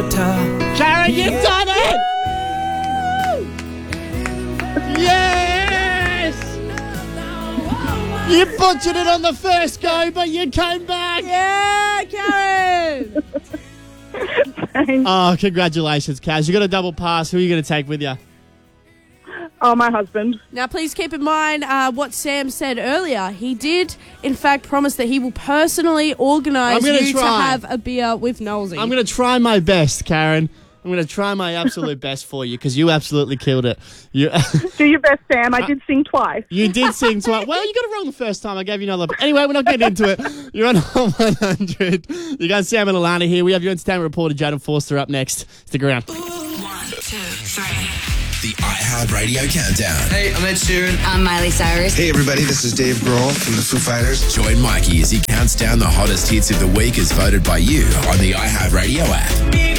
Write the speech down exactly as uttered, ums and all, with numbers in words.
Karen, you've done it! Yes! You butchered it on the first go, but you came back. Yeah, Karen! Thanks. Oh, congratulations, Kaz. You got a double pass. Who are you going to take with you? Oh, my husband. Now, please keep in mind uh, what Sam said earlier. He did, in fact, promise that he will personally organise I'm gonna you to try. have a beer with Nosey. I'm going to try my best, Karen. I'm going to try my absolute best for you because you absolutely killed it. You Do your best, Sam. I did sing twice. you did sing twice. Well, you got it wrong the first time. I gave you another. Anyway, we're not getting into it. You're on one hundred. You got Sam and Alana here. We have your entertainment reporter, Jaden Forster, up next. Stick around. One, two, three. The iHeartRadio Countdown. Hey, I'm Ed Sheeran. I'm Miley Cyrus. Hey everybody, this is Dave Grohl from the Foo Fighters. Join Mikey as he counts down the hottest hits of the week as voted by you on the iHeartRadio app.